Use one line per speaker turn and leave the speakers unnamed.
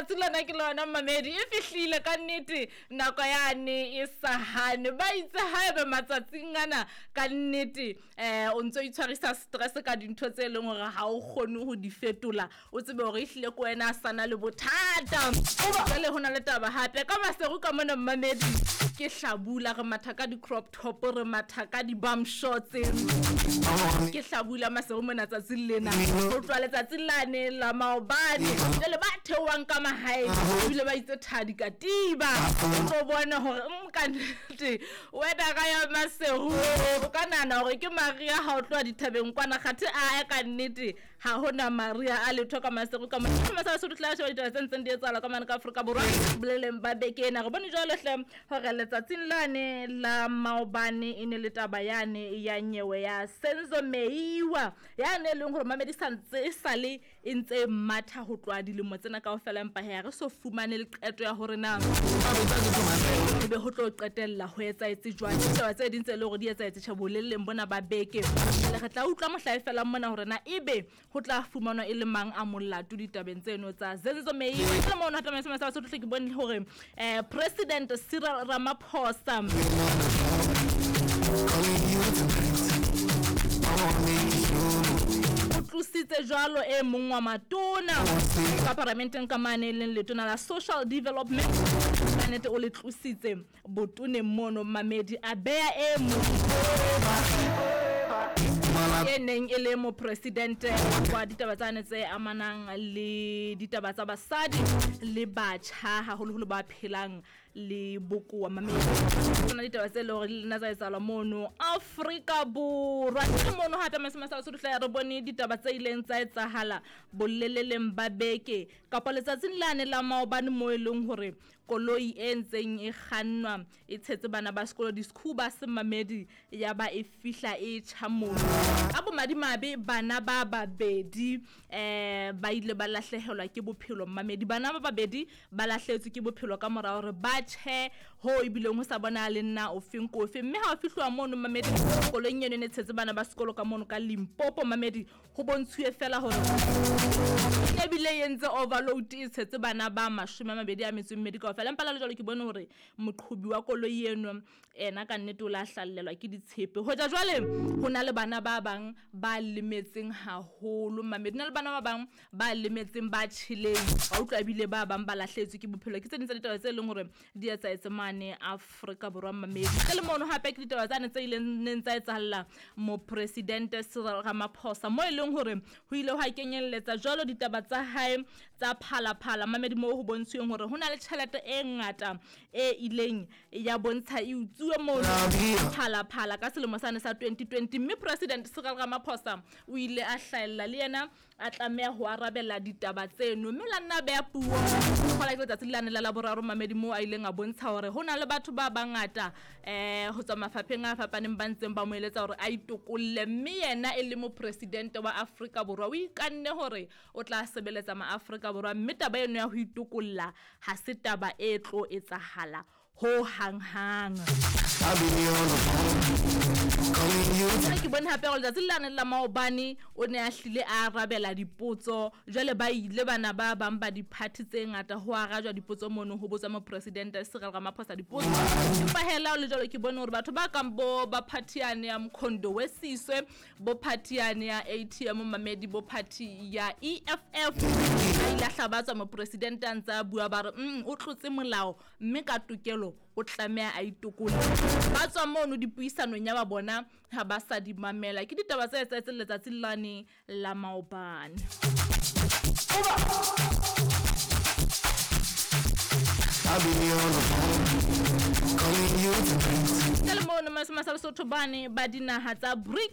letsatsi lana ke lona mamedi e fihlile ka nnete nako yane e sahane ba itse haeba matsatsing ana ka nnete o ntse o itshwarisa stress ka dintho tse leng hore ha o kgone ho di fetola o tsebe hore ihlile ko wena sana le bothata jale hona le taba hape ka maseru ka mona mamedi ke hlabula re matha ka di crop top re matha ka di bum shorts ke hlabula maseru mona tsatsing lena ho tswa letsatsing lane la maobane jale ba theoang ka mahae bile ba itse thadi katiba o bona hore mkanete wena ga ya maseru o kanana hore ke Maria ha o tloa dithabeng kwana kgathe a ka nnete ha hona Maria a letho ka maseru ka mona sa Sotho tla shwa ditaba tse di etsala ka mana ka Afrika Borwa boleleng ba bekena re bone jalo hle hore letsatsing lane la maobane ine le taba yane ya nyewe ya Senzo Meiwa yane leng hore mamedisantse e sale e ntse matha ho tloa dilemo tsena kaofela empa ha re so fumane le qeto ya hore na be ho tlo qetella ho etsa etse jwang ditaba tse dintse le hore di etsa etse chabolelleng bona ba beke le re tla utlwa mohlae fela mona hore na ebe ho tla fumanwa e le mang a molato ditabeng tseno tsa Senzo Meiwa le mona hata mase sa Sotho ke bone hore President Cyril Ramaphosa o tlositse jwalo e mong wa matona ka parlamenteng ka mane le letona la social development kanete o le tlositse botone mono mamedi a bea e neng e le mo president wa ditaba tsane tse amanang le ditaba tsa basadi le batjha ha holo ba phelang le bokoa mamedi tsona ditaba tse le hore lena tsa etsala mono Afrika Borwa ke mono hata masema sa Sotho re bone ditaba tse ileng tsa etsahala boleleleng ba beke kapa letsatsing lane la maobane mo eleng hore koloi e ntseng e kgannwa e tshetse bana ba sekolo diskhuba se mamedi ya ba e fihla e chamono abo madimabe bana ba babedi ba ile ba lahlehelwa ke bophelo mamedi bana ba babedi ba lahletswe ke bophelo ka mora hore ba tjhe ho ibileng ho sa bona le nna o feng kofi mme ha o fihlwa mono mamedi kolong yene ne tshetse bana ba sekolo ka mono ka Limpopo mamedi ho bontshuwe fela hore e bile yentse overload e tshetse bana ba 20 medical fela mpala le jalo ke bone hore moqhubi wa koloi eno ena ka nnete o la hlallelwa ke ditshepe ho ja jwale hona le bana ba bang ba lemetseng haholo mamedi na le bana ba bang ba lemetseng ba tshileng ba utlwa bile ba bang ba lahletswe ke bophelo ke tse ditaba tse leng hore di etsa etse mane Afrika Borwa mamedi le mono hape ke ditaba tsane tse ileng tsa etsahalla mo president Cyril Ramaphosa mo ileng hore ho ile ha kenyelletsa jalo ditaba tsa hae tsa phala mamedi mo ho bontshweng hore hona le tjhelete e ngata e ileng ya bontsha e utsuwe mo phala ka selemo sane sa 2020 mme president Cyril Ramaphosa o ile a hlaella le yena a tlameha ho arabela ditaba tseno mme la nna be a puo go la tsa tsilane la boraro mamedi mo a ileng a bontsha hore hona le batho ba bangata ho tswa mafapheng a fapaneng ba ntseng ba mo eletsa hore a itokolle mme yena e le mo president wa Afrika Borwa o ikanne hore o tla sebeletsa ma Afrika Borwa mme taba eno ya ho itokolla ha se taba e tlo etsahala ho hang ke bone hape go letsa lane la maobane o ne a hlile a arabela dipotso jwale ba ile bana ba bang ba di-party tse ngata ho arajwa dipotso mono ho botsa mo president Cyril Ramaphosa dipotso empa hela le jalo ke bone hore batho ba kambo ba party yane ya Mkhondo Wesiswe bo party yane ya ATM mamedi bo party ya EFF ila hlabatswa mo president antsa bua ba re o tlotse molao mme ka tokelo o tlamea a itokola ba tswa mono dipuisano nya ba bona ha ba sa di mamela ke ditaba tse etsa letsatsi lane la maobane Tell me, Masa Sotho bane ba dinaha tsa BRICS